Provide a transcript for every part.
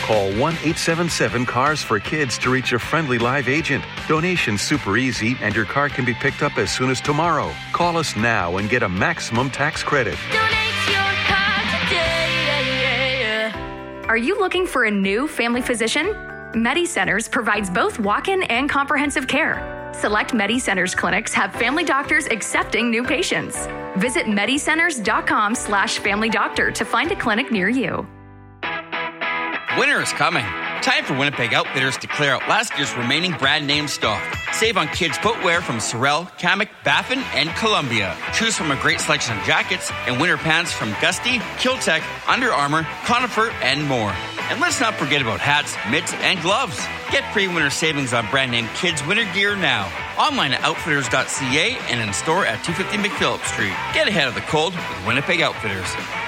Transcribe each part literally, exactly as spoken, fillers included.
Call one eight seven seven cars for kids to reach a friendly live agent. Donation's super easy and your car can be picked up as soon as tomorrow. Call us now and get a maximum tax credit. Donate your car today. Are you looking for a new family physician? MediCenters provides both walk-in and comprehensive care. Select MediCenters clinics have family doctors accepting new patients. Visit medicenters.com slash family doctor to find a clinic near you. Winter is coming. Time for Winnipeg Outfitters to clear out last year's remaining brand name stock. Save on kids' footwear from Sorel, Kamek, Baffin, and Columbia. Choose from a great selection of jackets and winter pants from Gusty, Kiltech, Under Armour, Conifer, and more. And let's not forget about hats, mitts, and gloves. Get pre-winter savings on brand name kids' winter gear now. Online at outfitters dot c a and in store at two fifty McPhillip Street. Get ahead of the cold with Winnipeg Outfitters.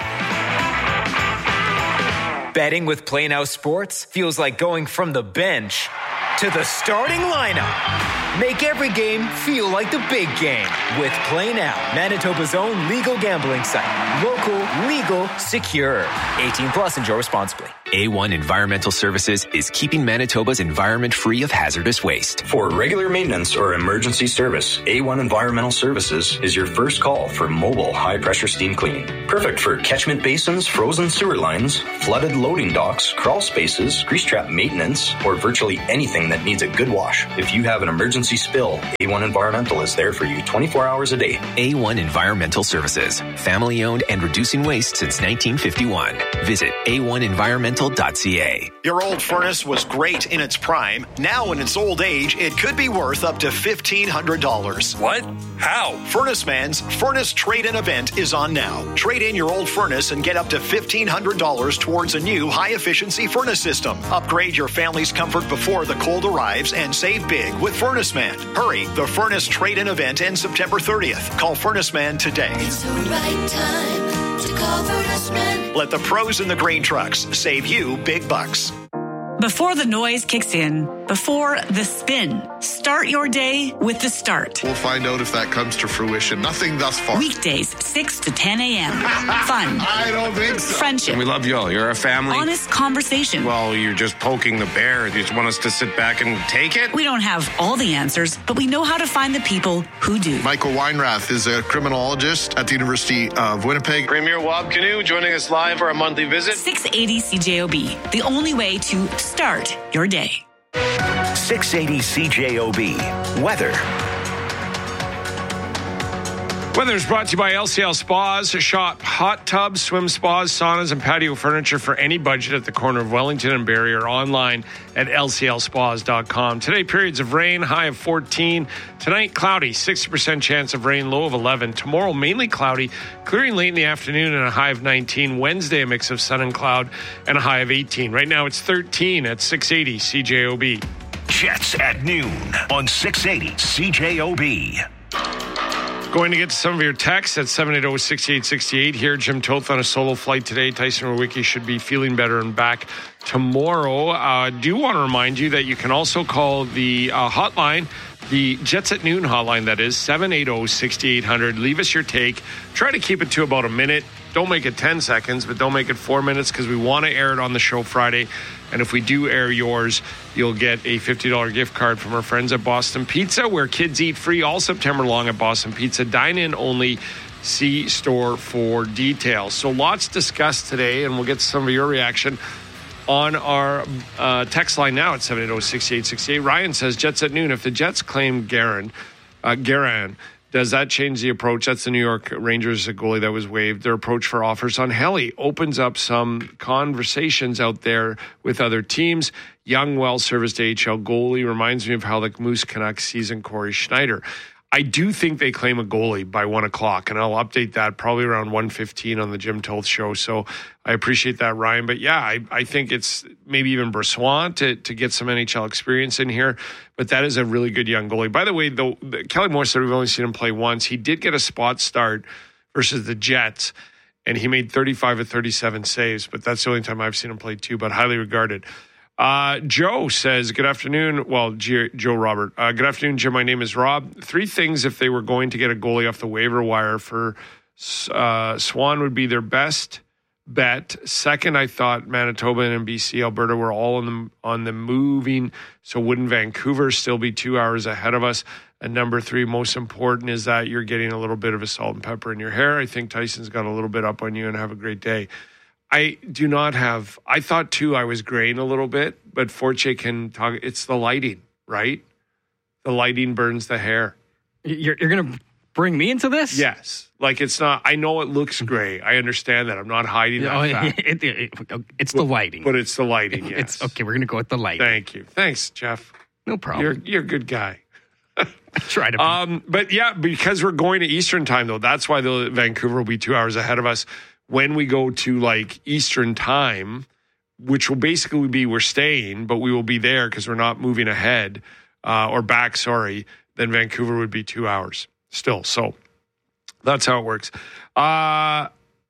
Betting with Play Now Sports feels like going from the bench to the starting lineup. Make every game feel like the big game with Play Now, Manitoba's own legal gambling site. Local, legal, secure. eighteen plus, enjoy responsibly. A one Environmental Services is keeping Manitoba's environment free of hazardous waste. For regular maintenance or emergency service, A one Environmental Services is your first call for mobile high-pressure steam cleaning. Perfect for catchment basins, frozen sewer lines, flooded loading docks, crawl spaces, grease trap maintenance, or virtually anything that needs a good wash. If you have an emergency spill, A one Environmental is there for you twenty-four hours a day. A one Environmental Services, family-owned and reducing waste since nineteen fifty-one. Visit a one environmental dot c a. Your old furnace was great in its prime. Now in its old age, it could be worth up to fifteen hundred dollars. What? How? Furnace Man's Furnace Trade-In event is on now. Trade in your old furnace and get up to fifteen hundred dollars towards a new high-efficiency furnace system. Upgrade your family's comfort before the cold arrives and save big with Furnace Man. Hurry, the Furnace Trade-In event ends September thirtieth. Call Furnace Man today. It's the right time to call Furnace Man. Let the pros in the grain trucks save you big bucks. Before the noise kicks in, before the spin, start your day with The Start. We'll find out if that comes to fruition. Nothing thus far. Weekdays, six to ten a.m. Fun. I don't think so. Friendship. We love you all. You're a family. Honest conversation. Well, you're just poking the bear. You just want us to sit back and take it? We don't have all the answers, but we know how to find the people who do. Michael Weinrath is a criminologist at the University of Winnipeg. Premier Wab Canoe joining us live for a monthly visit. six eighty C J O B, the only way to start your day. six eighty C J O B. Weather. Weather is brought to you by L C L Spas. Shop hot tubs, swim spas, saunas, and patio furniture for any budget at the corner of Wellington and Barrie or online at L C L spas dot com. Today, periods of rain, high of fourteen. Tonight, cloudy, sixty percent chance of rain, low of eleven. Tomorrow, mainly cloudy, clearing late in the afternoon and a high of nineteen. Wednesday, a mix of sun and cloud and a high of eighteen. Right now, it's thirteen at six eighty C J O B. Jets at noon on six eighty C J O B. Going to get to some of your texts at seven eight zero, six eight six eight. Here, Jim Toth on a solo flight today. Tyson Rowicki should be feeling better and back tomorrow. I uh, do want to remind you that you can also call the uh, hotline, the Jets at Noon hotline, that is, seven eight zero, six eight zero zero. Leave us your take. Try to keep it to about a minute. Don't make it ten seconds, but don't make it four minutes because we want to air it on the show Friday. And if we do air yours, you'll get a fifty dollars gift card from our friends at Boston Pizza, where kids eat free all September long at Boston Pizza. Dine in only. See store for details. So lots discussed today, and we'll get to some of your reaction on our uh, text line now at seven eight zero, six eight six eight. Ryan says, Jets at noon. If the Jets claim Guerin, uh, Guerin, does that change the approach? That's the New York Rangers goalie that was waived. Their approach for offers on Helly opens up some conversations out there with other teams. Young, well-serviced A H L goalie reminds me of how the Moose Canucks season Corey Schneider. I do think they claim a goalie by one o'clock, and I'll update that probably around one fifteen on the Jim Toth show. So I appreciate that, Ryan. But yeah, I, I think it's maybe even Bressois to, to get some N H L experience in here. But that is a really good young goalie. By the way, though, Kelly Moore said we've only seen him play once. He did get a spot start versus the Jets, and he made thirty-five of thirty-seven saves. But that's the only time I've seen him play too, but highly regarded. Uh, Joe says, good afternoon. Well, G- Joe Robert. Uh, good afternoon, Jim. My name is Rob. Three things if they were going to get a goalie off the waiver wire for uh, Swan would be their best bet. Second, I thought Manitoba and B C, Alberta were all on the, on the moving. So wouldn't Vancouver still be two hours ahead of us? And number three, most important, is that you're getting a little bit of a salt and pepper in your hair. I think Tyson's got a little bit up on you, and have a great day. I do not have, I thought too I was graying a little bit, but Forche can talk, it's the lighting, right? The lighting burns the hair. You're, you're going to bring me into this? Yes. Like, it's not, I know it looks gray. I understand that. I'm not hiding that oh, fact. It, it, it, it's the lighting. But it's the lighting, yes. It's, okay, we're going to go with the lighting. Thank you. Thanks, Jeff. No problem. You're, you're a good guy. Try to be. Um, but yeah, because we're going to Eastern time, though, that's why the Vancouver will be two hours ahead of us. When we go to like Eastern time, which will basically be we're staying, but we will be there because we're not moving ahead uh, or back, sorry, then Vancouver would be two hours still. So that's how it works. Uh,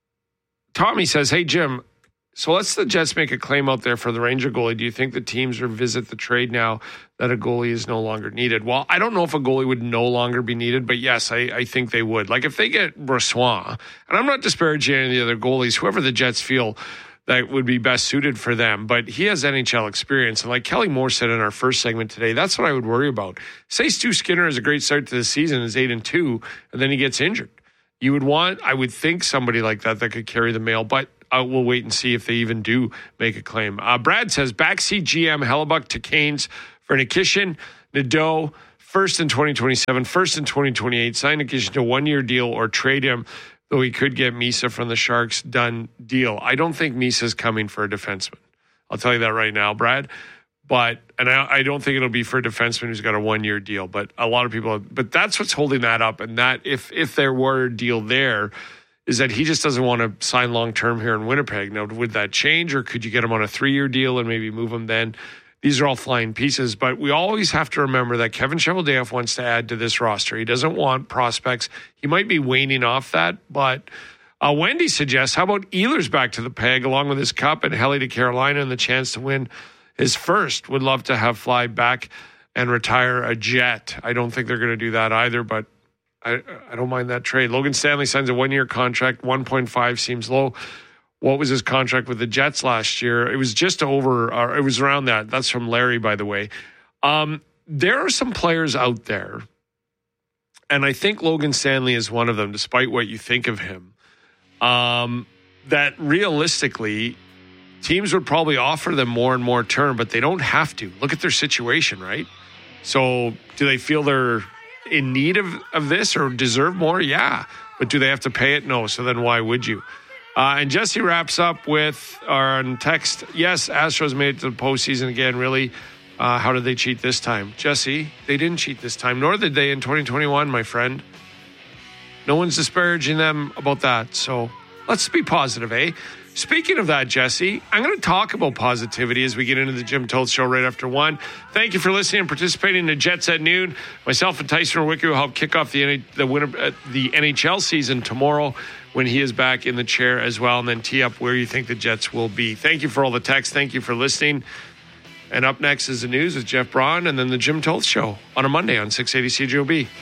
Tommy says, hey, Jim, so let's the Jets make a claim out there for the Ranger goalie. Do you think the teams revisit the trade now that a goalie is no longer needed? Well, I don't know if a goalie would no longer be needed, but yes, I, I think they would. Like if they get Brossoit, and I'm not disparaging any of the other goalies, whoever the Jets feel that would be best suited for them, but he has N H L experience. And like Kelly Moore said in our first segment today, that's what I would worry about. Say Stu Skinner has a great start to the season, is eight and two, and then he gets injured. You would want, I would think, somebody like that that could carry the mail, but Uh, we'll wait and see if they even do make a claim. Uh, Brad says, backseat G M Hellebuck to Canes for Nikishin, Nadeau, first in twenty twenty-seven, first in twenty twenty-eight, sign Nikishin to a one-year deal or trade him, though he could get Misa from the Sharks. Done deal. I don't think Misa's coming for a defenseman. I'll tell you that right now, Brad. But, and I, I don't think it'll be for a defenseman who's got a one-year deal, but a lot of people, but that's what's holding that up. And that if, if there were a deal there, is that he just doesn't want to sign long-term here in Winnipeg. Now, would that change, or could you get him on a three-year deal and maybe move him then? These are all flying pieces, but we always have to remember that Kevin Cheveldayoff wants to add to this roster. He doesn't want prospects. He might be waning off that, but uh, Wendy suggests, how about Ehlers back to the peg along with his cup and Helly to Carolina and the chance to win his first? Would love to have Fly back and retire a Jet. I don't think they're going to do that either, but I, I don't mind that trade. Logan Stanley signs a one-year contract. one point five seems low. What was his contract with the Jets last year? It was just over, or it was around that. That's from Larry, by the way. Um, there are some players out there, and I think Logan Stanley is one of them, despite what you think of him, um, that realistically teams would probably offer them more and more term, but they don't have to. Look at their situation, right? So do they feel they're in need of, of this or deserve more? Yeah. But do they have to pay it? No. So then why would you? Uh, and Jesse wraps up with our text. Yes, Astros made it to the postseason again. Really? Uh, how did they cheat this time? Jesse, they didn't cheat this time, nor did they in twenty twenty-one, my friend. No one's disparaging them about that. So let's be positive, eh? Speaking of that, Jesse, I'm going to talk about positivity as we get into the Jim Toth Show right after one. Thank you for listening and participating in the Jets at Noon. Myself and Tyson Rowicki will help kick off the the, winter, uh, the N H L season tomorrow when he is back in the chair as well, and then tee up where you think the Jets will be. Thank you for all the texts. Thank you for listening. And up next is the news with Jeff Braun, and then the Jim Toth Show on a Monday on six eighty C J O B.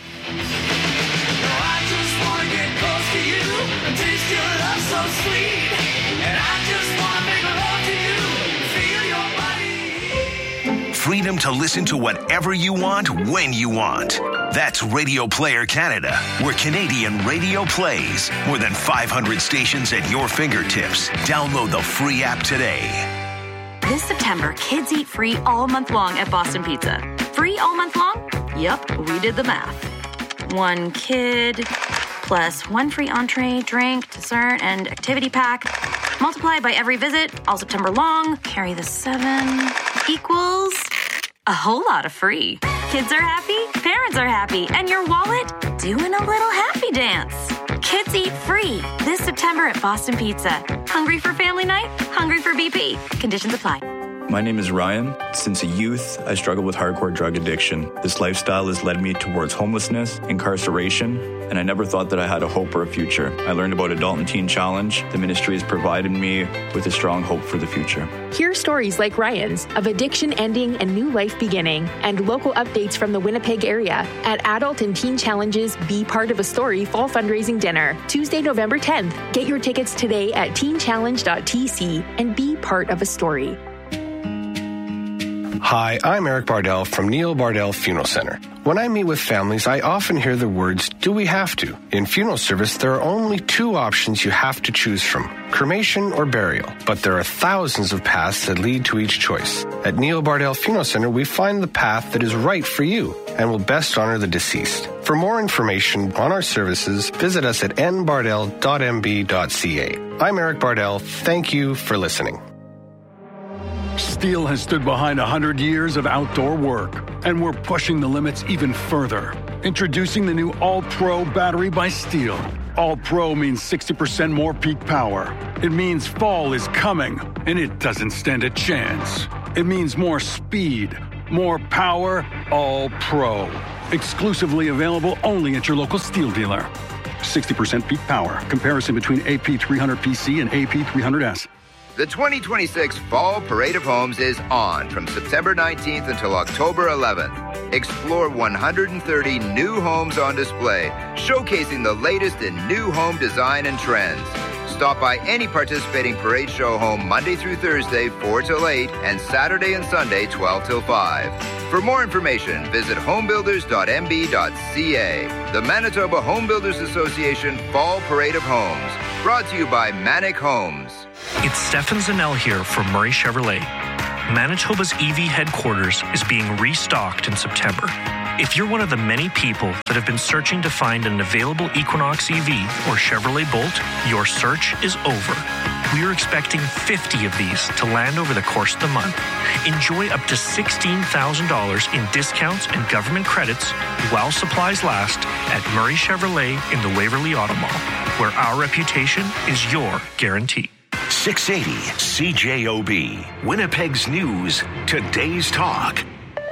Freedom to listen to whatever you want, when you want. That's Radio Player Canada, where Canadian radio plays. More than five hundred stations at your fingertips. Download the free app today. This September, kids eat free all month long at Boston Pizza. Free all month long? Yup, we did the math. One kid plus one free entree, drink, dessert, and activity pack. Multiply by every visit, all September long. Carry the seven equals a whole lot of free. Kids are happy, parents are happy, and your wallet doing a little happy dance. Kids eat free this September at Boston Pizza. Hungry for family night? Hungry for B P. Conditions apply. My name is Ryan. Since a youth, I struggled with hardcore drug addiction. This lifestyle has led me towards homelessness, incarceration, and I never thought that I had a hope or a future. I learned about Adult and Teen Challenge. The ministry has provided me with a strong hope for the future. Hear stories like Ryan's of addiction ending and new life beginning, and local updates from the Winnipeg area at Adult and Teen Challenge's Be Part of a Story Fall Fundraising Dinner, Tuesday, November tenth. Get your tickets today at teen challenge dot t c and be part of a story. Hi, I'm Eric Bardell from Neil Bardell Funeral Center. When I meet with families, I often hear the words, do we have to? In funeral service, there are only two options you have to choose from, cremation or burial. But there are thousands of paths that lead to each choice. At Neil Bardell Funeral Center, we find the path that is right for you and will best honor the deceased. For more information on our services, visit us at n bardell dot m b dot c a. I'm Eric Bardell. Thank you for listening. Steel has stood behind one hundred years of outdoor work, and we're pushing the limits even further. Introducing the new All-Pro battery by Steel. All-Pro means sixty percent more peak power. It means fall is coming, and it doesn't stand a chance. It means more speed, more power, All-Pro. Exclusively available only at your local Steel dealer. sixty percent peak power. Comparison between A P three hundred P C and A P three hundred S. The twenty twenty-six Fall Parade of Homes is on from September nineteenth until October eleventh. Explore one hundred thirty new homes on display, showcasing the latest in new home design and trends. Stop by any participating parade show home Monday through Thursday, four till eight, and Saturday and Sunday, twelve till five. For more information, visit home builders dot m b dot c a. The Manitoba Home Builders Association Fall Parade of Homes. Brought to you by Manic Homes. It's Stefan Zanel here from Murray Chevrolet. Manitoba's E V headquarters is being restocked in September. If you're one of the many people that have been searching to find an available Equinox E V or Chevrolet Bolt, your search is over. We are expecting fifty of these to land over the course of the month. Enjoy up to sixteen thousand dollars in discounts and government credits while supplies last at Murray Chevrolet in the Waverly Auto Mall, where our reputation is your guarantee. six eighty C J O B, Winnipeg's News, today's talk.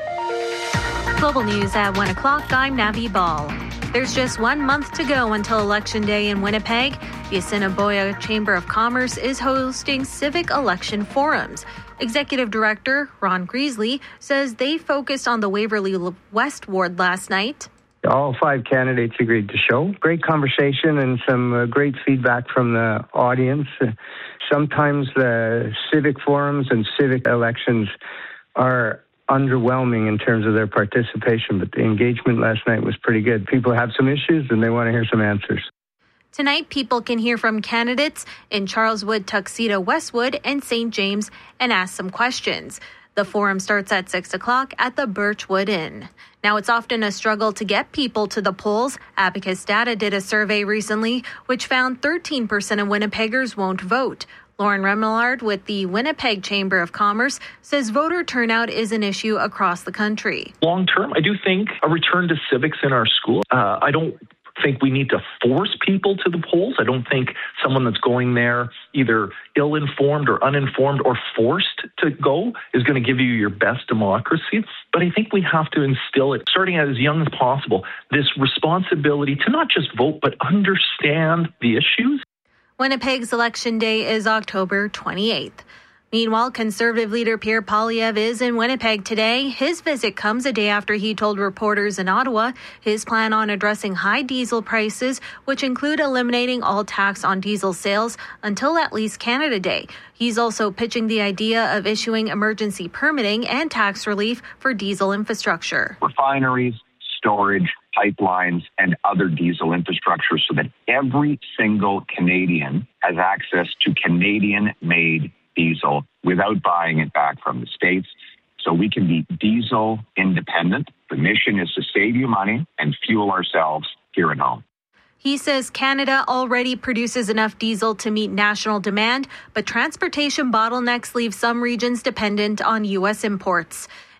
Global News at one o'clock, I'm Navi Ball. There's just one month to go until Election Day in Winnipeg. The Assiniboia Chamber of Commerce is hosting civic election forums. Executive Director Ron Greasley says they focused on the Waverly West ward last night. All five candidates agreed to show. Great conversation and some uh, great feedback from the audience. Uh, sometimes the civic forums and civic elections are underwhelming in terms of their participation, but the engagement last night was pretty good. People have some issues and they want to hear some answers. Tonight, people can hear from candidates in Charleswood, Tuxedo, Westwood, and Saint James and ask some questions. The forum starts at six o'clock at the Birchwood Inn. Now, it's often a struggle to get people to the polls. Abacus Data did a survey recently, which found thirteen percent of Winnipeggers won't vote. Lauren Remillard with the Winnipeg Chamber of Commerce says voter turnout is an issue across the country. Long term, I do think a return to civics in our school. Uh, I don't think we need to force people to the polls. I don't think someone that's going there either ill-informed or uninformed or forced to go is going to give you your best democracy. But I think we have to instill it, starting as young as possible, this responsibility to not just vote, but understand the issues. Winnipeg's election day is October twenty-eighth. Meanwhile, Conservative leader Pierre Poilievre is in Winnipeg today. His visit comes a day after he told reporters in Ottawa his plan on addressing high diesel prices, which include eliminating all tax on diesel sales until at least Canada Day. He's also pitching the idea of issuing emergency permitting and tax relief for diesel infrastructure. Refineries, storage, pipelines, and other diesel infrastructure so that every single Canadian has access to Canadian-made diesel without buying it back from the States, so we can be diesel independent. The mission is to save you money and fuel ourselves here at home. He says Canada already produces enough diesel to meet national demand, but transportation bottlenecks leave some regions dependent on U S imports.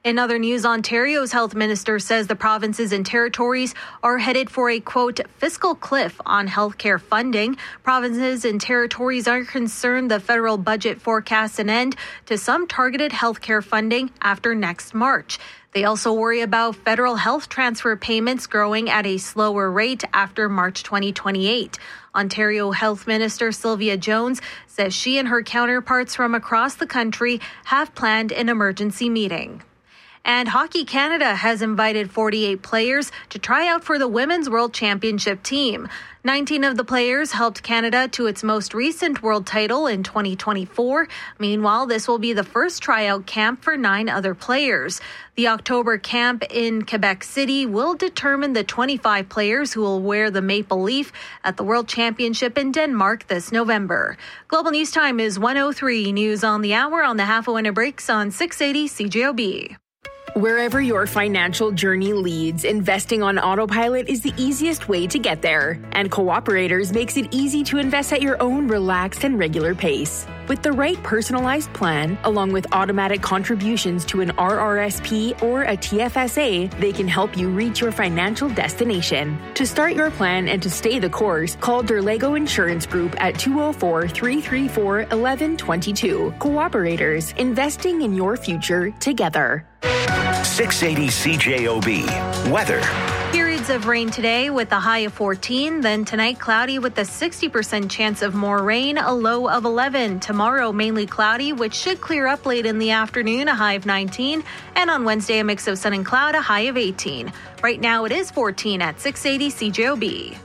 In other news, Ontario's health minister says the provinces and territories are headed for a, quote, fiscal cliff on healthcare funding. Provinces and territories are concerned the federal budget forecasts an end to some targeted healthcare funding after next March. They also worry about federal health transfer payments growing at a slower rate after March twenty twenty-eight. Ontario Health Minister Sylvia Jones says she and her counterparts from across the country have planned an emergency meeting. And Hockey Canada has invited forty-eight players to try out for the Women's World Championship team. nineteen of the players helped Canada to its most recent world title in twenty twenty-four. Meanwhile, this will be the first tryout camp for nine other players. The October camp in Quebec City will determine the twenty-five players who will wear the maple leaf at the World Championship in Denmark this November. Global News Time is one oh three. News on the hour on the half-hour breaks on six eighty C J O B. Wherever your financial journey leads, investing on autopilot is the easiest way to get there. And Cooperators makes it easy to invest at your own relaxed and regular pace. With the right personalized plan, along with automatic contributions to an R R S P or a T F S A, they can help you reach your financial destination. To start your plan and to stay the course, call Derlego Insurance Group at two oh four, three three four, one one two two. Cooperators, investing in your future together. six eighty C J O B. Weather. Periods of rain today with a high of fourteen. Then tonight, cloudy with a sixty percent chance of more rain, a low of eleven. Tomorrow, mainly cloudy, which should clear up late in the afternoon, a high of nineteen. And on Wednesday, a mix of sun and cloud, a high of eighteen. Right now, it is fourteen at six eighty C J O B.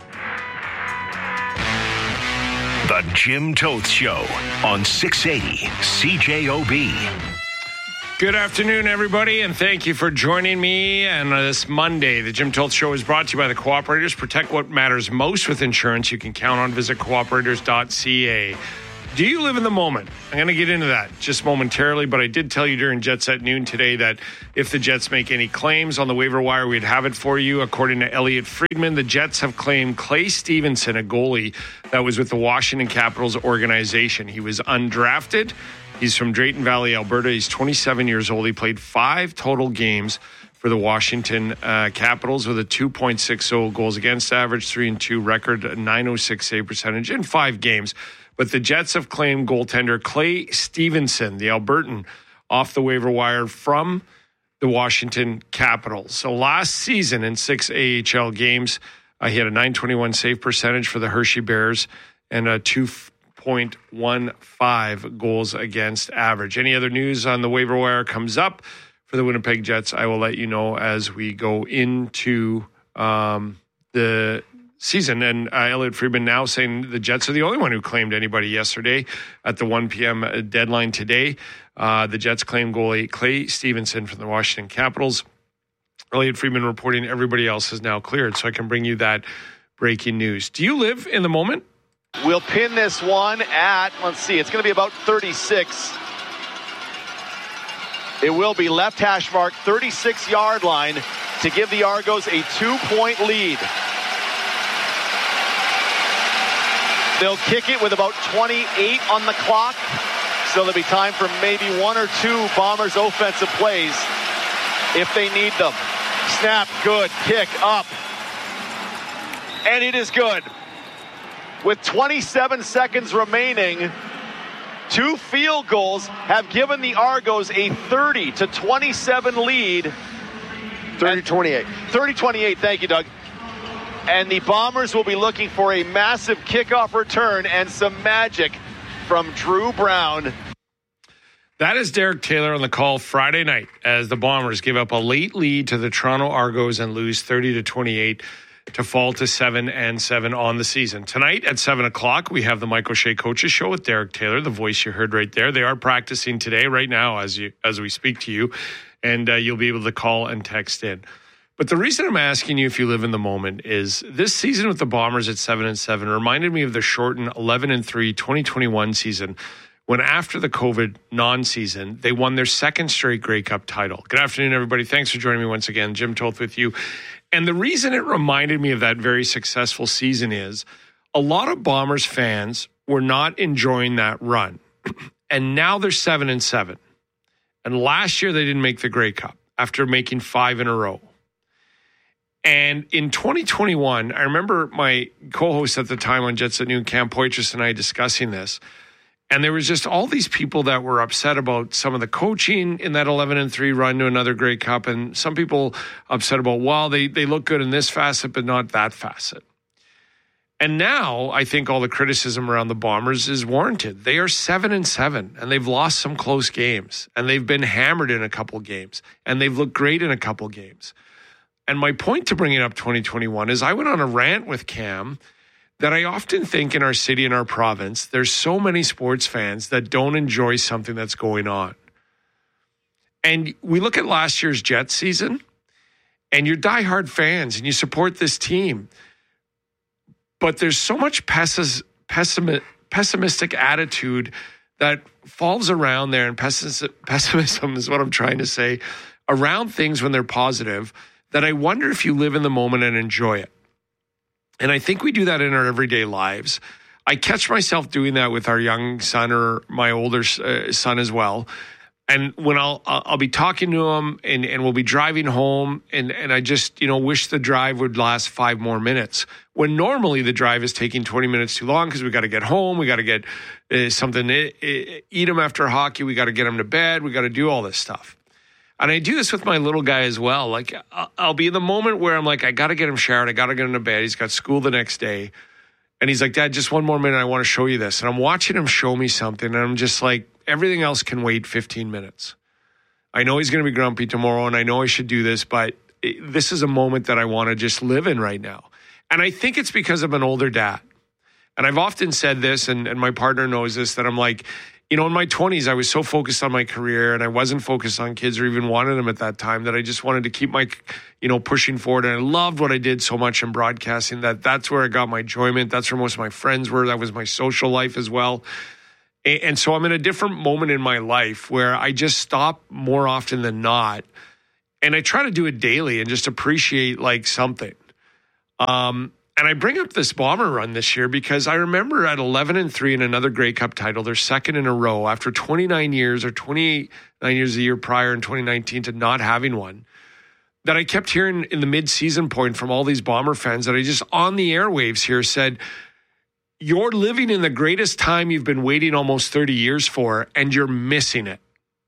The Jim Toth Show on six eighty C J O B. Good afternoon, everybody, and thank you for joining me. And uh, this Monday, the Jim Toth Show is brought to you by the Cooperators. Protect what matters most with insurance. You can count on visit cooperators dot c a. Do you live in the moment? I'm going to get into that just momentarily, but I did tell you during Jets at noon today that if the Jets make any claims on the waiver wire, we'd have it for you. According to Elliot Friedman, the Jets have claimed Clay Stevenson, a goalie that was with the Washington Capitals organization. He was undrafted. He's from Drayton Valley, Alberta. He's twenty-seven years old. He played five total games for the Washington uh, Capitals with a two point six oh goals against average, three and two record, a nine oh six save percentage in five games. But the Jets have claimed goaltender Clay Stevenson, the Albertan, off the waiver wire from the Washington Capitals. So last season in six A H L games, uh, he had a nine twenty-one save percentage for the Hershey Bears and a two point one five goals against average. Any other news on the waiver wire comes up for the Winnipeg Jets, I will let you know as we go into um, the season. And uh, Elliot Friedman now saying the Jets are the only one who claimed anybody yesterday at the one p.m. deadline today. Uh, the Jets claimed goalie Clay Stevenson from the Washington Capitals. Elliot Friedman reporting everybody else has now cleared, so I can bring you that breaking news. Do you live in the moment? We'll pin this one at, let's see, it's going to be about thirty-six. It will be left hash mark, thirty-six yard line to give the Argos a two-point lead. They'll kick it with about twenty-eight on the clock, so there'll be time for maybe one or two Bombers offensive plays if they need them. Snap, good, kick, up. And it is good. With twenty-seven seconds remaining, two field goals have given the Argos a thirty to twenty-seven lead. thirty twenty-eight. thirty twenty-eight, thank you, Doug. And the Bombers will be looking for a massive kickoff return and some magic from Drew Brown. That is Derek Taylor on the call Friday night as the Bombers give up a late lead to the Toronto Argos and lose thirty to twenty-eight. To fall to seven and seven on the season. Tonight at seven o'clock, we have the Mike O'Shea Coaches Show with Derek Taylor, the voice you heard right there. They are practicing today, right now, as you as we speak to you, and uh, you'll be able to call and text in. But the reason I'm asking you if you live in the moment is this season with the Bombers at seven and seven reminded me of the shortened eleven and three twenty twenty-one season, when after the COVID non-season, they won their second straight Grey Cup title. Good afternoon, everybody. Thanks for joining me once again. Jim Toth with you. And the reason it reminded me of that very successful season is a lot of Bombers fans were not enjoying that run. And now they're seven and seven. And last year they didn't make the Grey Cup. after making five in a row. And in twenty twenty-one, I remember my co-host at the time on Jets at Noon, Cam Poitras, and I discussing this. And there was just all these people that were upset about some of the coaching in that eleven and three run to another Grey Cup. And some people upset about, well, they, they look good in this facet, but not that facet. And now I think all the criticism around the Bombers is warranted. They are seven and seven, and they've lost some close games, and they've been hammered in a couple games, and they've looked great in a couple games. And my point to bringing up twenty twenty-one is I went on a rant with Cam that I often think in our city and our province, there's so many sports fans that don't enjoy something that's going on. And we look at last year's Jets season, and you're diehard fans, and you support this team. But there's so much pessis, pessimi, pessimistic attitude that falls around there, and pessis, pessimism is what I'm trying to say, around things when they're positive, that I wonder if you live in the moment and enjoy it. And I think we do that in our everyday lives. I catch myself doing that with our young son or my older uh, son as well. And when I'll I'll be talking to him and, and we'll be driving home and, and I just, you know, wish the drive would last five more minutes. When normally the drive is taking twenty minutes too long because we got to get home. We got to get uh, something to eat him after hockey. We got to get him to bed. We got to do all this stuff. And I do this with my little guy as well. Like, I'll be in the moment where I'm like, I got to get him showered. I got to get him to bed. He's got school the next day. And he's like, Dad, just one more minute. I want to show you this. And I'm watching him show me something. And I'm just like, everything else can wait fifteen minutes. I know he's going to be grumpy tomorrow. And I know I should do this. But it, this is a moment that I want to just live in right now. And I think it's because I'm an older dad. And I've often said this, and, and my partner knows this, that I'm like, you know, in my twenties, I was so focused on my career and I wasn't focused on kids or even wanted them at that time that I just wanted to keep my, you know, pushing forward. And I loved what I did so much in broadcasting that that's where I got my enjoyment. That's where most of my friends were. That was my social life as well. And so I'm in a different moment in my life where I just stop more often than not. And I try to do it daily and just appreciate like something. Um, And I bring up this Bomber run this year because I remember at eleven and three in another Grey Cup title, their second in a row after twenty-nine years or twenty-nine years a year prior in twenty nineteen to not having one, that I kept hearing in the mid-season point from all these Bomber fans that I just on the airwaves here said, you're living in the greatest time you've been waiting almost thirty years for, and you're missing it.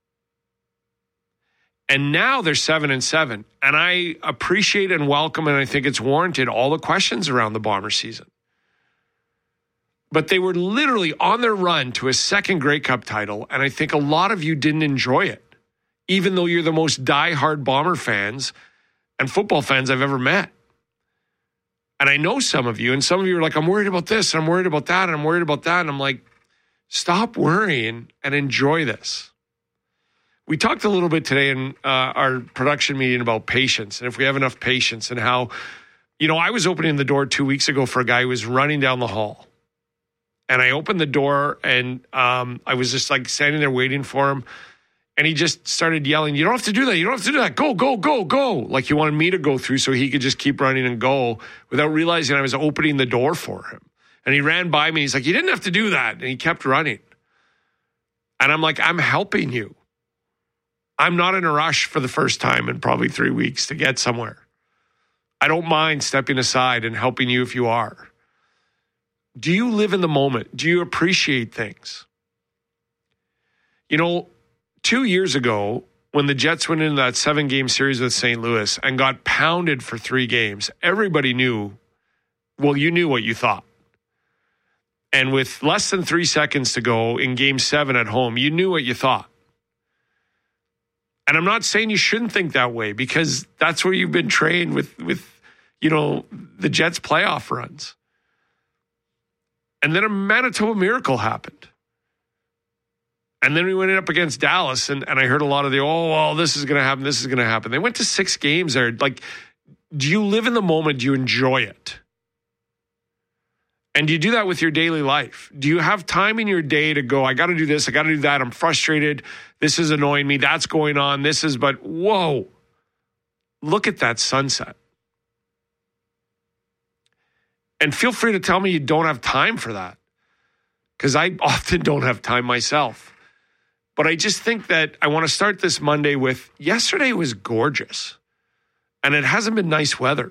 And now they're seven and seven. And I appreciate and welcome, and I think it's warranted, all the questions around the Bomber season. But they were literally on their run to a second Grey Cup title, and I think a lot of you didn't enjoy it, even though you're the most diehard Bomber fans and football fans I've ever met. And I know some of you, and some of you are like, I'm worried about this, and I'm worried about that, and I'm worried about that. And I'm like, stop worrying and enjoy this. We talked a little bit today in uh, our production meeting about patience and if we have enough patience and how, you know, I was opening the door two weeks ago for a guy who was running down the hall. And I opened the door and um, I was just like standing there waiting for him. And he just started yelling, you don't have to do that. You don't have to do that. Go, go, go, go. Like he wanted me to go through so he could just keep running and go without realizing I was opening the door for him. And he ran by me. He's like, you didn't have to do that. And he kept running. And I'm like, I'm helping you. I'm not in a rush for the first time in probably three weeks to get somewhere. I don't mind stepping aside and helping you if you are. Do you live in the moment? Do you appreciate things? You know, two years ago, when the Jets went into that seven-game series with Saint Louis and got pounded for three games, everybody knew, well, you knew what you thought. And with less than three seconds to go in game seven at home, you knew what you thought. And I'm not saying you shouldn't think that way because that's where you've been trained with, with, you know, the Jets playoff runs. And then a Manitoba Miracle happened. And then we went up against Dallas, and, and I heard a lot of the, oh, well, this is going to happen, this is going to happen. They went to six games there. Like, do you live in the moment? Do you enjoy it? And do you do that with your daily life? Do you have time in your day to go, I got to do this, I got to do that, I'm frustrated, this is annoying me, that's going on, this is, but whoa, look at that sunset. And feel free to tell me you don't have time for that, because I often don't have time myself. But I just think that I want to start this Monday with yesterday was gorgeous. And it hasn't been nice weather.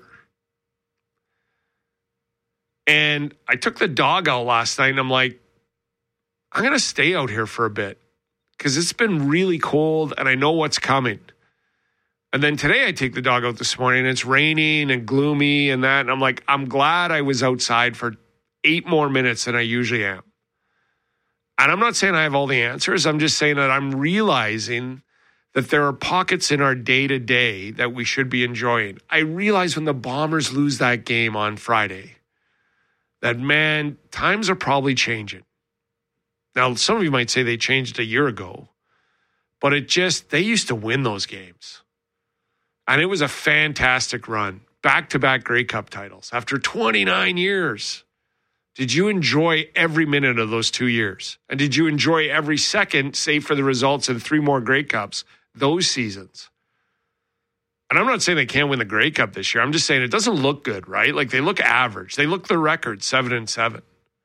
And I took the dog out last night and I'm like, I'm going to stay out here for a bit because it's been really cold and I know what's coming. And then today I take the dog out this morning and it's raining and gloomy and that. And I'm like, I'm glad I was outside for eight more minutes than I usually am. And I'm not saying I have all the answers. I'm just saying that I'm realizing that there are pockets in our day-to-day that we should be enjoying. I realize when the Bombers lose that game on Friday, that, man, times are probably changing. Now, some of you might say they changed a year ago, but it just, they used to win those games. And it was a fantastic run. Back-to-back Grey Cup titles after twenty-nine years. Did you enjoy every minute of those two years? And did you enjoy every second, save for the results in three more Grey Cups, those seasons? And I'm not saying they can't win the Grey Cup this year. I'm just saying it doesn't look good, right? Like they look average. They look the record, seven and seven.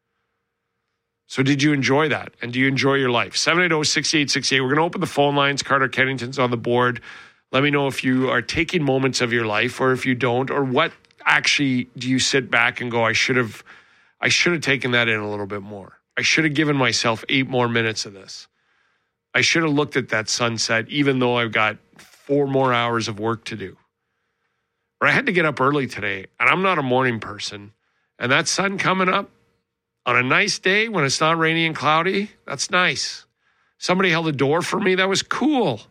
So did you enjoy that? And do you enjoy your life? seven eight zero, six eight six eight. We're going to open the phone lines. Carter Kennington's on the board. Let me know if you are taking moments of your life or if you don't, or what actually do you sit back and go, I should have, I should have taken that in a little bit more. I should have given myself eight more minutes of this. I should have looked at that sunset, even though I've got four more hours of work to do. Or I had to get up early today, and I'm not a morning person. And that sun coming up on a nice day when it's not rainy and cloudy, that's nice. Somebody held a door for me. That was cool.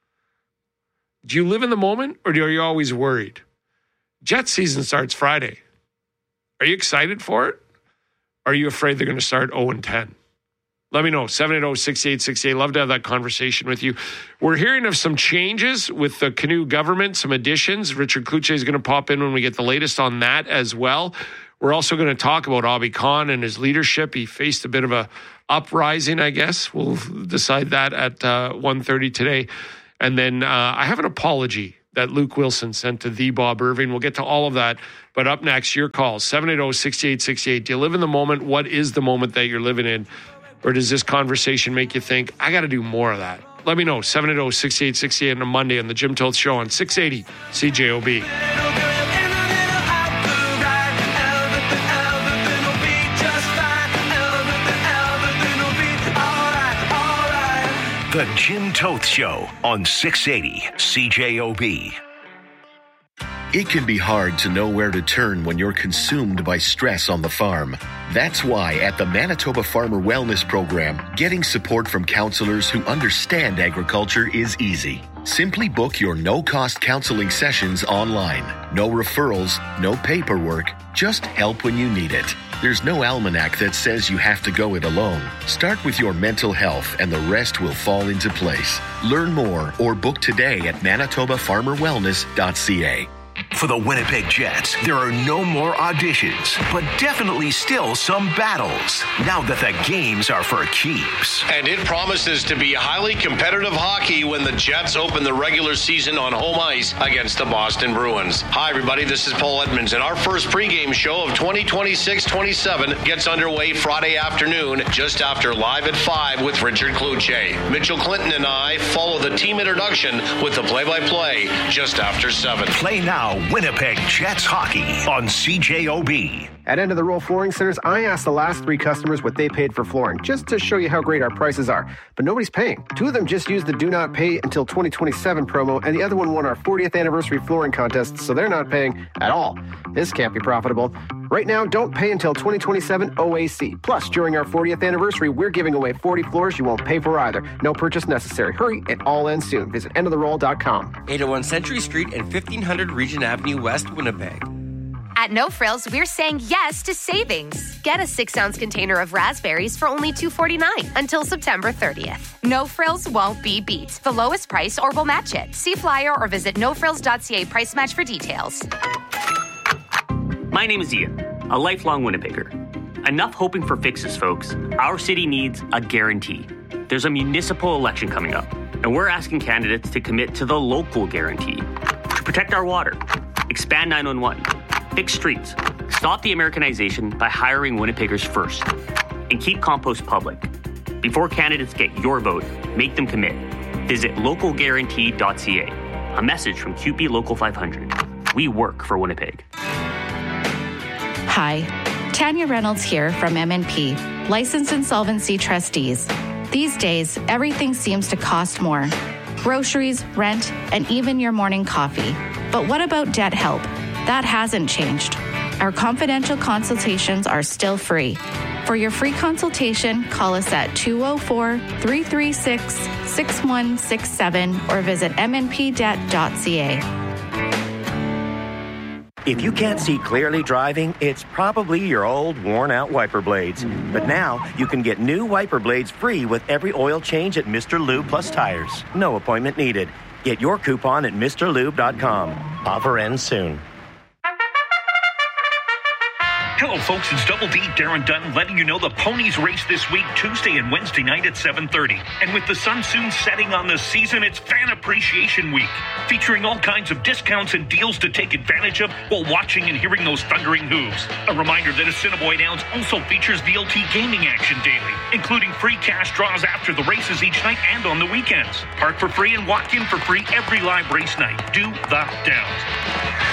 Do you live in the moment, or are you always worried? Jet season starts Friday. Are you excited for it? Or are you afraid they're going to start oh and ten? Let me know, seven eight zero, six eight six eight. Love to have that conversation with you. We're hearing of some changes with the Canoe government, some additions. Richard Cloutier is going to pop in when we get the latest on that as well. We're also going to talk about Abi Khan and his leadership. He faced a bit of a uprising, I guess. We'll decide that at uh, one thirty today. And then uh, I have an apology that Luke Wilson sent to the Bob Irving. We'll get to all of that. But up next, your calls, seven eight zero, six eight six eight. Do you live in the moment? What is the moment that you're living in? Or does this conversation make you think, I got to do more of that? Let me know, seven eight zero, six eight six eight on a Monday on the Jim Toth Show on six eighty C J O B. The Jim Toth Show on six eighty C J O B. It can be hard to know where to turn when you're consumed by stress on the farm. That's why at the Manitoba Farmer Wellness Program, getting support from counselors who understand agriculture is easy. Simply book your no-cost counseling sessions online. No referrals, no paperwork, just help when you need it. There's no almanac that says you have to go it alone. Start with your mental health and the rest will fall into place. Learn more or book today at manitoba farmer wellness dot c a. For the Winnipeg Jets, there are no more auditions, but definitely still some battles, now that the games are for keeps. And it promises to be highly competitive hockey when the Jets open the regular season on home ice against the Boston Bruins. Hi, everybody, this is Paul Edmonds, and our first pregame show of twenty twenty-six twenty-seven gets underway Friday afternoon, just after Live at five with Richard Cloutier. Mitchell Clinton and I follow the team introduction with the play-by-play just after seven. Play now. Winnipeg Jets hockey on C J O B. At End of the Roll Flooring Centers, I asked the last three customers what they paid for flooring, just to show you how great our prices are. But nobody's paying. Two of them just used the Do Not Pay Until twenty twenty-seven promo, and the other one won our fortieth anniversary flooring contest, so they're not paying at all. This can't be profitable. Right now, don't pay until twenty twenty-seven O A C. Plus, during our fortieth anniversary, we're giving away forty floors you won't pay for either. No purchase necessary. Hurry, it all ends soon. Visit end of the roll dot com. eight oh one Century Street and fifteen hundred Regent Avenue West, Winnipeg. At No Frills, we're saying yes to savings. Get a six-ounce container of raspberries for only two forty-nine until September thirtieth. No Frills won't be beat. The lowest price or we'll match it. See flyer or visit no frills dot c a price match for details. My name is Ian, a lifelong Winnipegger. Enough hoping for fixes, folks. Our city needs a guarantee. There's a municipal election coming up, and we're asking candidates to commit to the local guarantee. To protect our water, expand nine one one, fix streets, stop the Americanization by hiring Winnipeggers first, and keep compost public. Before candidates get your vote, Make them commit. Visit local guarantee dot c a. A message from C U P E Local five hundred. We work for Winnipeg. Hi, Tanya Reynolds here from M and P, Licensed Insolvency Trustees. These days, everything seems to cost more. Groceries, rent, and even your morning coffee. But what about debt help? That hasn't changed. Our confidential consultations are still free. For your free consultation, call us at two oh four, three three six, six one six seven or visit m n p debt dot c a. If you can't see clearly driving, it's probably your old, worn-out wiper blades. But now, you can get new wiper blades free with every oil change at Mister Lube Plus Tires. No appointment needed. Get your coupon at Mr Lube dot com. Offer ends soon. Hello, folks. It's Double D, Darren Dunn, letting you know the ponies race this week, Tuesday and Wednesday night at seven thirty. And with the sun soon setting on the season, it's Fan Appreciation Week, featuring all kinds of discounts and deals to take advantage of while watching and hearing those thundering hooves. A reminder that Assiniboine Downs also features V L T gaming action daily, including free cash draws after the races each night and on the weekends. Park for free and walk in for free every live race night. Do the Downs.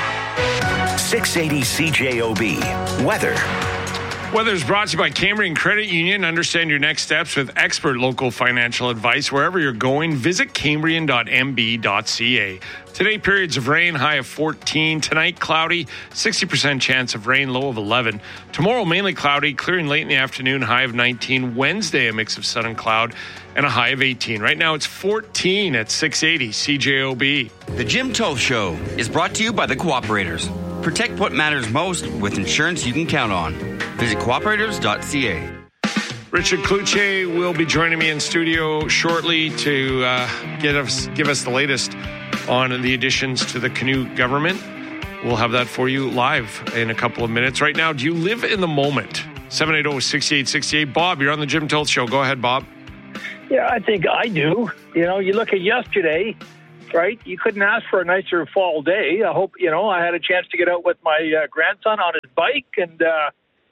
six eighty C J O B. Weather. Weather is brought to you by Cambrian Credit Union. Understand your next steps with expert local financial advice. Wherever you're going, visit cambrian dot m b dot c a. Today, periods of rain, high of fourteen. Tonight, cloudy, sixty percent chance of rain, low of eleven. Tomorrow, mainly cloudy, clearing late in the afternoon, high of nineteen. Wednesday, a mix of sun and cloud, and a high of eighteen. Right now, it's fourteen at six eighty C J O B. The Jim Toth Show is brought to you by the Cooperators. Protect what matters most with insurance you can count on. Visit cooperators dot c a. Richard Cloutier will be joining me in studio shortly to uh, get us, give us the latest on the additions to the Canoe government. We'll have that for you live in a couple of minutes. Right now, do you live in the moment? seven eight zero, six eight six eight. Bob, you're on the Jim Toth Show. Go ahead, Bob. Yeah, I think I do. You know, you look at yesterday, right? You couldn't ask for a nicer fall day. I hope, you know, I had a chance to get out with my uh, grandson on his bike, and, uh,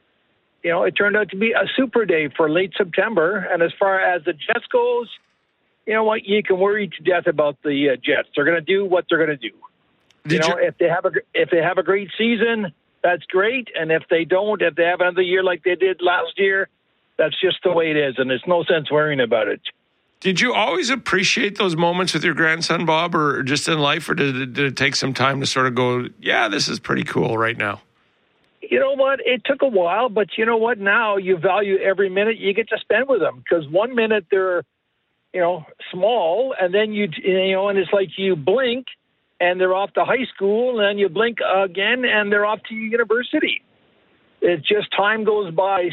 you know, it turned out to be a super day for late September. And as far as the Jets goes, you know what? You can worry to death about the uh, Jets. They're going to do what they're going to do. Did you know, you- if they have a if they have a great season, that's great. And if they don't, if they have another year like they did last year, that's just the way it is, and there's no sense worrying about it. Did you always appreciate those moments with your grandson, Bob, or just in life, or did it, did it take some time to sort of go, yeah, this is pretty cool right now? You know what? It took a while, but you know what? Now you value every minute you get to spend with them, because one minute they're, you know, small, and then you, you know, and it's like you blink, and they're off to high school, and then you blink again, and they're off to university. It's just time goes by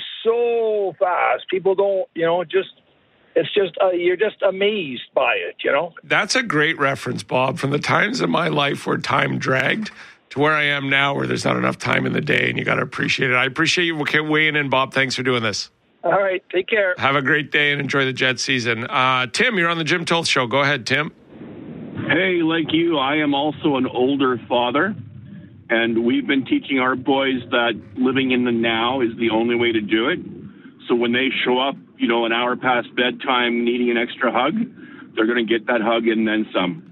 so fast. People don't, you know, just. It's just, uh, you're just amazed by it, you know? That's a great reference, Bob, from the times in my life where time dragged to where I am now, where there's not enough time in the day, and you got to appreciate it. I appreciate you weighing in, Bob. Thanks for doing this. All right. Take care. Have a great day and enjoy the Jet season. Uh, Tim, you're on the Jim Toth Show. Go ahead, Tim. Hey, like you, I am also an older father, and we've been teaching our boys that living in the now is the only way to do it. So when they show up, you know, an hour past bedtime needing an extra hug, they're going to get that hug and then some.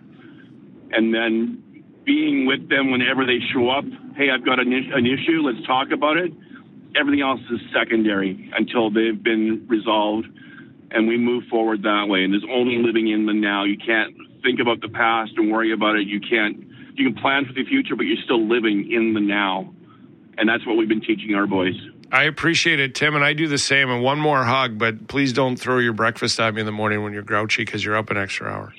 And then being with them whenever they show up, hey, I've got an, an issue, let's talk about it. Everything else is secondary until they've been resolved, and we move forward that way. And there's only living in the now. You can't think about the past and worry about it. You can't, you can plan for the future, but you're still living in the now. And that's what we've been teaching our boys. I appreciate it, Tim, and I do the same. And one more hug, but please don't throw your breakfast at me in the morning when you're grouchy because you're up an extra hour.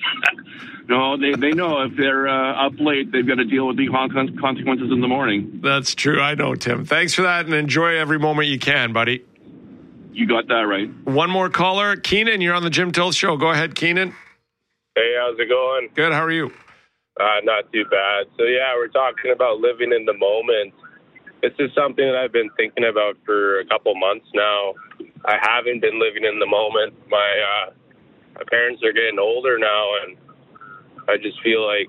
No, they they know if they're uh, up late, they've got to deal with the consequences in the morning. That's true. I know, Tim. Thanks for that, and enjoy every moment you can, buddy. You got that right. One more caller. Keenan, you're on the Jim Toth Show. Go ahead, Keenan. Hey, how's it going? Good. How are you? Uh, not too bad. So, yeah, we're talking about living in the moment. This is something that I've been thinking about for a couple months now. I haven't been living in the moment. My uh, my parents are getting older now, and I just feel like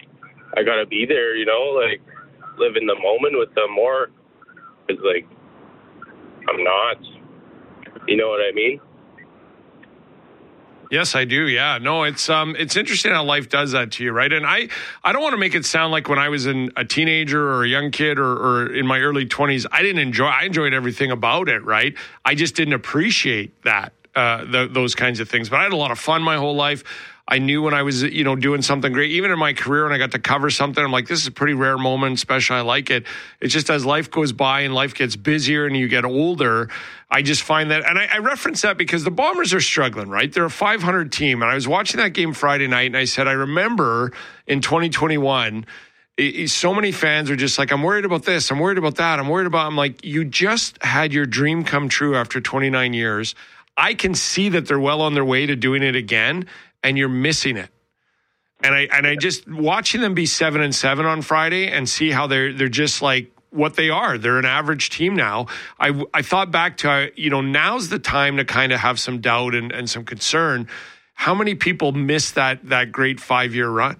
I got to be there, you know, like live in the moment with them more. It's like I'm not. You know what I mean? Yes, I do. Yeah, no, it's um, it's interesting how life does that to you, right? And I, I don't want to make it sound like when I was in a teenager or a young kid or, or in my early twenties, I didn't enjoy. I enjoyed everything about it, right? I just didn't appreciate that, uh, the, those kinds of things. But I had a lot of fun my whole life. I knew when I was, you know, doing something great, even in my career, and I got to cover something, I'm like, this is a pretty rare moment, special. I like it. It's just as life goes by and life gets busier and you get older, I just find that, and I, I reference that because the Bombers are struggling, right? They're a five hundred team. And I was watching that game Friday night and I said, I remember in twenty twenty-one, it, it, so many fans are just like, I'm worried about this. I'm worried about that. I'm worried about, I'm like, you just had your dream come true after twenty-nine years. I can see that they're well on their way to doing it again. And you're missing it. And I and I just watching them be seven and seven on Friday and see how they're they're just like what they are. They're an average team now. I I thought back to, you know, now's the time to kind of have some doubt and, and some concern. How many people miss that that great five-year run?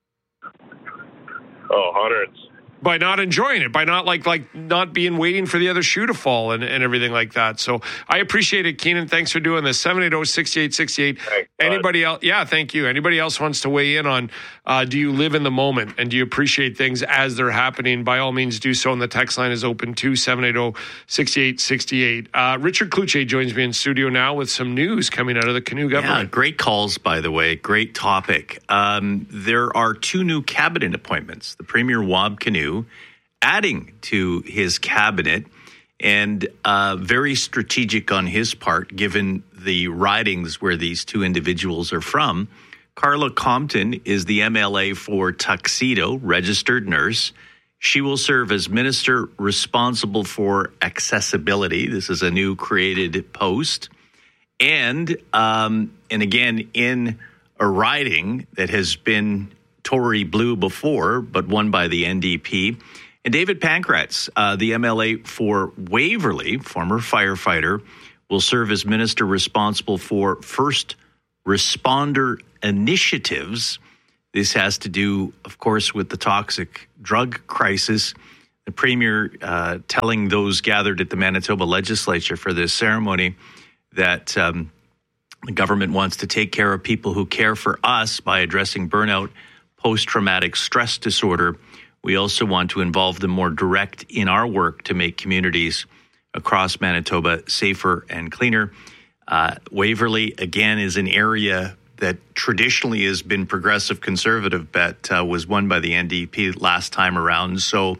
Oh, hundreds. By not enjoying it, by not like like not being waiting for the other shoe to fall and, and everything like that. So I appreciate it, Keenan. Thanks for doing this. seven eight zero, six eight six eight. Anybody else? Yeah, thank you. Anybody else wants to weigh in on uh, do you live in the moment and do you appreciate things as they're happening? By all means, do so. And the text line is open to seven eight zero, six eight six eight. Uh, Richard Cloutier joins me in studio now with some news coming out of the Canoe government. Yeah, great calls, by the way. Great topic. Um, there are two new cabinet appointments. The Premier Wab Kinew adding to his cabinet, and uh, very strategic on his part, given the ridings where these two individuals are from. Carla Compton is the M L A for Tuxedo, registered nurse. She will serve as minister responsible for accessibility. This is a new created post. And, um, and again, in a riding that has been Tory blue before, but won by the N D P. And David Pankratz, uh, the M L A for Waverley, former firefighter, will serve as minister responsible for first responder initiatives. This has to do, of course, with the toxic drug crisis. The Premier uh, telling those gathered at the Manitoba legislature for this ceremony that um, the government wants to take care of people who care for us by addressing burnout, post-traumatic stress disorder. We also want to involve them more direct in our work to make communities across Manitoba safer and cleaner. Uh, Waverley, again, is an area that traditionally has been progressive conservative, but uh, was won by the N D P last time around. So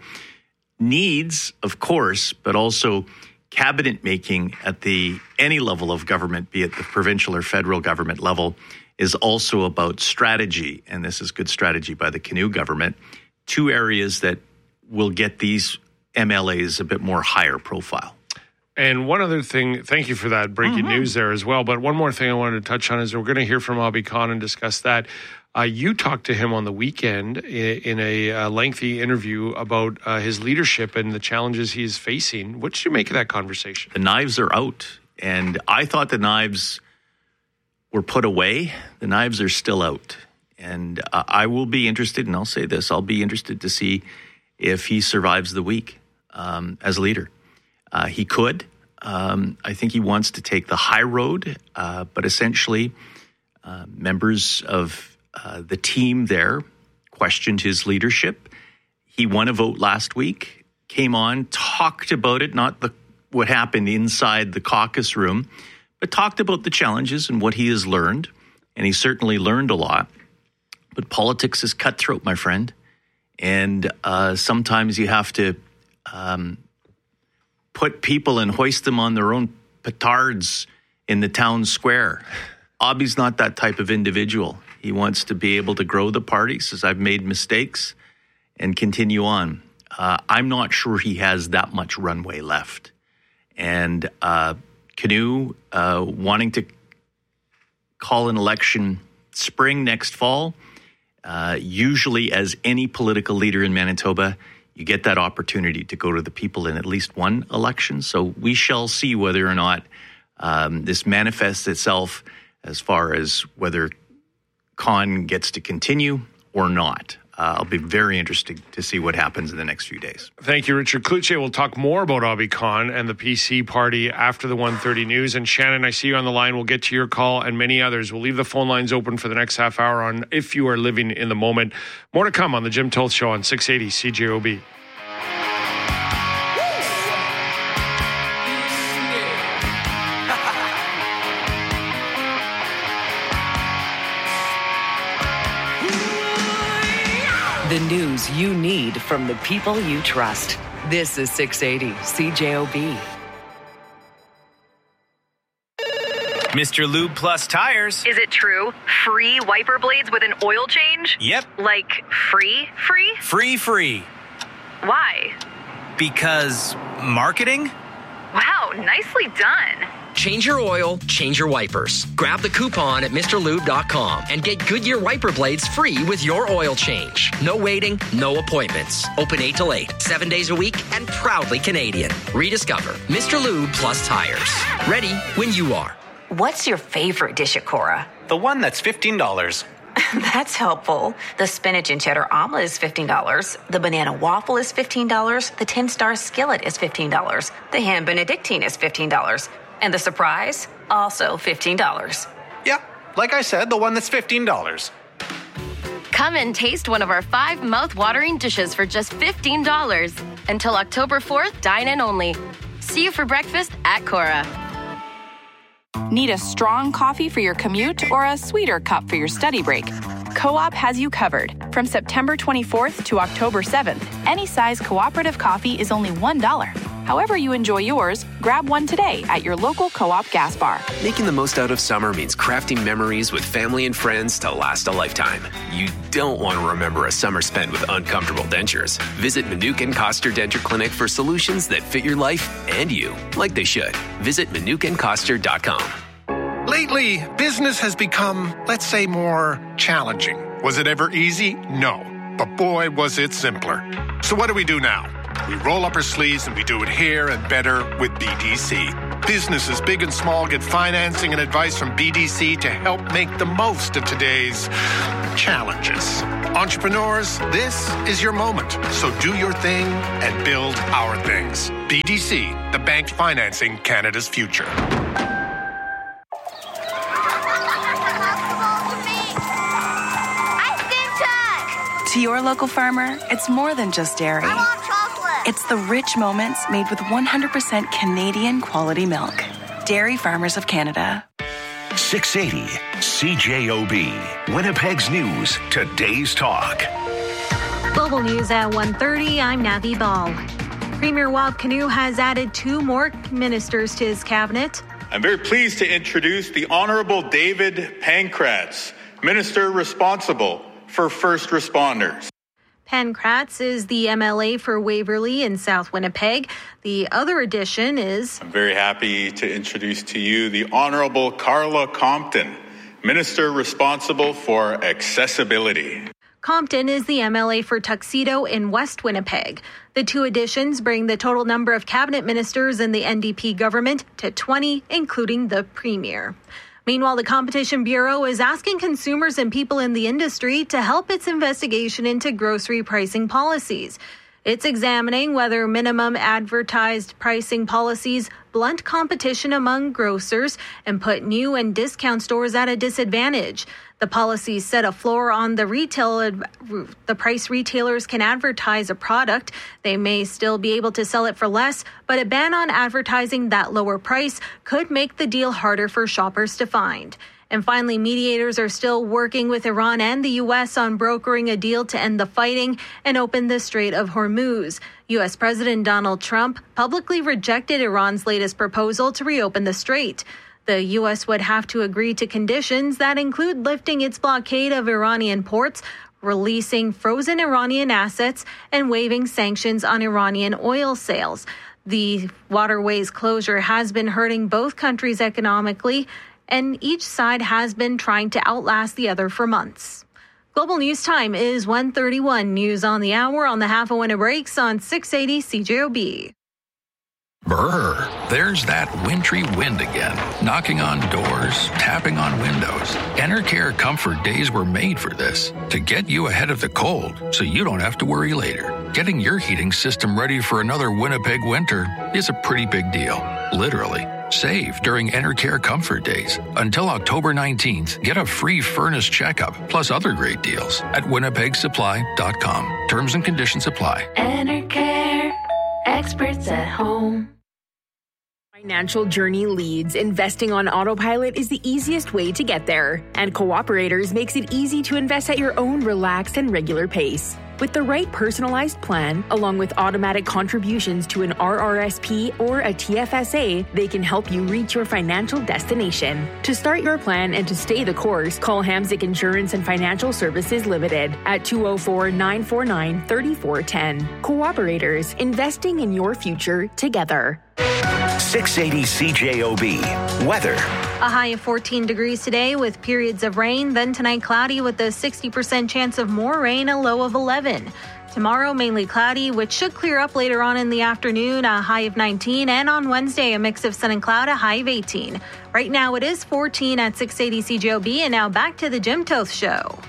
needs, of course, but also cabinet making at the any level of government, be it the provincial or federal government level, is also about strategy. And this is good strategy by the Canoe government. Two areas that will get these M L As a bit more higher profile. And one other thing, thank you for that breaking mm-hmm. news there as well. But one more thing I wanted to touch on is we're going to hear from Abhi Khan and discuss that. Uh, you talked to him on the weekend in a uh, lengthy interview about uh, his leadership and the challenges he's facing. What did you make of that conversation? The knives are out. And I thought the knives were put away. The knives are still out. And uh, I will be interested, and I'll say this, I'll be interested to see if he survives the week um, as leader. Uh, he could. Um, I think he wants to take the high road, uh, but essentially uh, members of uh, the team there questioned his leadership. He won a vote last week, came on, talked about it, not the what happened inside the caucus room, but talked about the challenges and what he has learned, and he certainly learned a lot. But politics is cutthroat, my friend. And uh, sometimes you have to um, put people and hoist them on their own petards in the town square. Abhi's not that type of individual. He wants to be able to grow the party, says I've made mistakes, and continue on. Uh, I'm not sure he has that much runway left. And uh, Canoe uh, wanting to call an election spring next fall, Uh, usually, as any political leader in Manitoba, you get that opportunity to go to the people in at least one election. So we shall see whether or not um, this manifests itself as far as whether Khan gets to continue or not. uh, I'll be very interested to see what happens in the next few days. Thank you, Richard Cloutier. We'll talk more about Obicon and the P C party after the one thirty news. And Shannon, I see you on the line. We'll get to your call and many others. We'll leave the phone lines open for the next half hour on If You Are Living in the Moment. More to come on the Jim Toth Show on six eighty C J O B. The news you need from the people you trust. This is six eighty C J O B. Mister Lube Plus Tires. Is it true? Free wiper blades with an oil change? Yep. Like free, free? Free, free. Why? Because marketing? Wow, nicely done. Change your oil, change your wipers. Grab the coupon at Mr Lube dot com and get Goodyear wiper blades free with your oil change. No waiting, no appointments. Open eight till eight, seven days a week, and proudly Canadian. Rediscover Mister Lube Plus Tires. Ready when you are. What's your favorite dish at Cora? The one that's fifteen dollars. That's helpful. The spinach and cheddar omelet is fifteen dollars. The banana waffle is fifteen dollars. The ten-star skillet is fifteen dollars. The ham Benedictine is fifteen dollars. And the surprise, also fifteen dollars. Yeah, like I said, the one that's fifteen dollars. Come and taste one of our five mouth-watering dishes for just fifteen dollars. Until October fourth, dine in only. See you for breakfast at Cora. Need a strong coffee for your commute or a sweeter cup for your study break? Co-op has you covered. From September twenty-fourth to October seventh, any size cooperative coffee is only one dollar. However you enjoy yours, grab one today at your local Co-op gas bar. Making the most out of summer means crafting memories with family and friends to last a lifetime. You don't want to remember a summer spent with uncomfortable dentures. Visit Manuka and Koster Denture Clinic for solutions that fit your life and you, like they should. Visit Manuka and Koster dot com. Lately, business has become, let's say, more challenging. Was it ever easy? No. But boy, was it simpler. So what do we do now? We roll up our sleeves and we do it here and better with B D C. Businesses big and small get financing and advice from B D C to help make the most of today's challenges. Entrepreneurs, this is your moment. So do your thing and build our things. B D C, the bank financing Canada's future. To your local farmer, it's more than just dairy. I want chocolate. It's the rich moments made with one hundred percent Canadian quality milk. Dairy Farmers of Canada. six eighty C J O B. Winnipeg's News. Today's Talk. Global News at one thirty. I'm Navi Ball. Premier Wab Kinew has added two more ministers to his cabinet. I'm very pleased to introduce the Honorable David Pankratz, Minister responsible for first responders. Pankratz is the M L A for Waverley in South Winnipeg. The other addition is... I'm very happy to introduce to you the Honorable Carla Compton, Minister responsible for accessibility. Compton is the M L A for Tuxedo in West Winnipeg. The two additions bring the total number of cabinet ministers in the N D P government to twenty, including the Premier. Meanwhile, the Competition Bureau is asking consumers and people in the industry to help its investigation into grocery pricing policies. It's examining whether minimum advertised pricing policies blunt competition among grocers and put new and discount stores at a disadvantage. The policies set a floor on the retail, the price retailers can advertise a product. They may still be able to sell it for less, but a ban on advertising that lower price could make the deal harder for shoppers to find. And finally, mediators are still working with Iran and the U S on brokering a deal to end the fighting and open the Strait of Hormuz. U S President Donald Trump publicly rejected Iran's latest proposal to reopen the strait. The U S would have to agree to conditions that include lifting its blockade of Iranian ports, releasing frozen Iranian assets, and waiving sanctions on Iranian oil sales. The waterway's closure has been hurting both countries economically, and each side has been trying to outlast the other for months. Global News Time is one thirty-one. News on the hour on the half hour when it breaks on six eighty C J O B. Brr, there's that wintry wind again, knocking on doors, tapping on windows. Enercare Comfort Days were made for this, to get you ahead of the cold so you don't have to worry later. Getting your heating system ready for another Winnipeg winter is a pretty big deal, literally. Save during Enercare Comfort Days. Until October nineteenth, get a free furnace checkup plus other great deals at winnipeg supply dot com. Terms and conditions apply. Enercare, experts at home. Financial journey leads. Investing on autopilot is the easiest way to get there. And Cooperators makes it easy to invest at your own relaxed and regular pace. With the right personalized plan, along with automatic contributions to an R R S P or a T F S A, they can help you reach your financial destination. To start your plan and to stay the course, call Hamzik Insurance and Financial Services Limited at two oh four, nine four nine, three four one oh. Cooperators, investing in your future together. six eighty C J O B. Weather. A high of fourteen degrees today with periods of rain. Then tonight cloudy with a sixty percent chance of more rain, a low of eleven. Tomorrow mainly cloudy, which should clear up later on in the afternoon, a high of nineteen. And on Wednesday, a mix of sun and cloud, a high of eighteen. Right now it is fourteen at six eighty C J O B. And now back to the Jim Toth Show.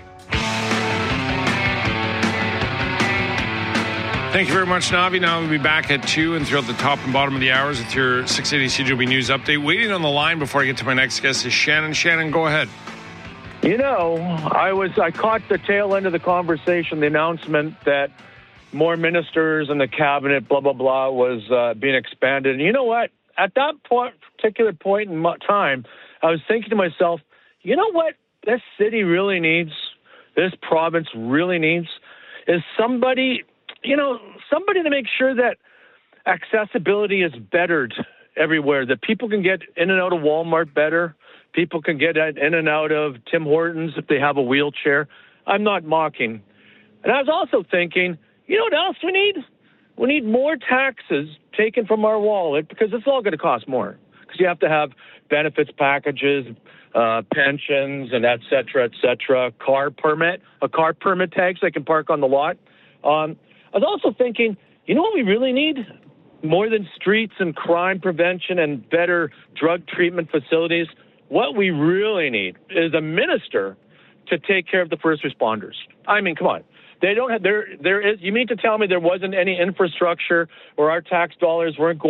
Thank you very much, Navi. Now we'll be back at two and throughout the top and bottom of the hours with your six eighty C J O B News update. Waiting on the line before I get to my next guest is Shannon. Shannon, go ahead. You know, I was I caught the tail end of the conversation, the announcement that more ministers in the cabinet, blah, blah, blah, was uh, being expanded. And you know what? At that point, particular point in time, I was thinking to myself, you know what this city really needs, this province really needs, is somebody... You know, somebody to make sure that accessibility is bettered everywhere, that people can get in and out of Walmart better, people can get in and out of Tim Hortons if they have a wheelchair. I'm not mocking. And I was also thinking, you know what else we need? We need more taxes taken from our wallet because it's all going to cost more because you have to have benefits packages, uh, pensions, and et cetera, et cetera, car permit, a car permit tag so they can park on the lot. Um, I was also thinking, you know what we really need? More than streets and crime prevention and better drug treatment facilities. What we really need is a minister to take care of the first responders. I mean, come on. They don't have, there, there is, you mean to tell me there wasn't any infrastructure or our tax dollars weren't going